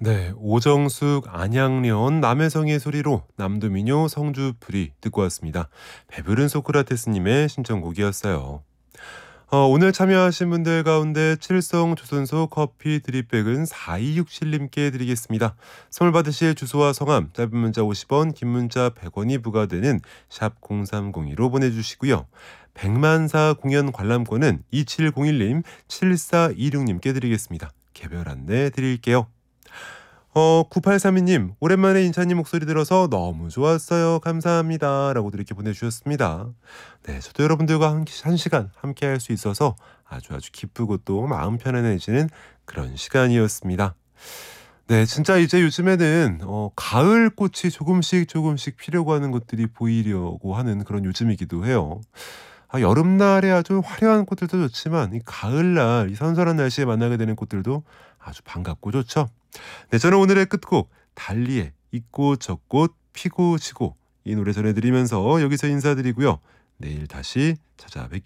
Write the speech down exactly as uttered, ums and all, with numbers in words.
네, 오정숙, 안양련, 남해성의 소리로 남도민요, 성주풀이 듣고 왔습니다. 배부른 소크라테스님의 신청곡이었어요. 어, 오늘 참여하신 분들 가운데 칠성 조선소 커피 드립백은 사이육칠님께 드리겠습니다. 선물 받으실 주소와 성함, 짧은 문자 오십 원, 긴 문자 백 원이 부과되는 샵 공삼공이로 보내주시고요. 백만사 공연 관람권은 이칠공일님, 칠사이육님께 드리겠습니다. 개별 안내 드릴게요. 어, 구팔삼이님, 오랜만에 인찬님 목소리 들어서 너무 좋았어요. 감사합니다. 라고 이렇게 보내주셨습니다. 네, 저도 여러분들과 한, 한 시간 함께 할 수 있어서 아주 아주 기쁘고 또 마음 편안해지는 그런 시간이었습니다. 네, 진짜 이제 요즘에는 어, 가을 꽃이 조금씩 조금씩 피려고 하는 것들이 보이려고 하는 그런 요즘이기도 해요. 아, 여름날에 아주 화려한 꽃들도 좋지만 이 가을날 이 선선한 날씨에 만나게 되는 꽃들도 아주 반갑고 좋죠. 네, 저는 오늘의 끝곡 달리의 이 꽃 저 꽃 피고 지고 이 노래 전해드리면서 여기서 인사드리고요. 내일 다시 찾아뵙겠습니다.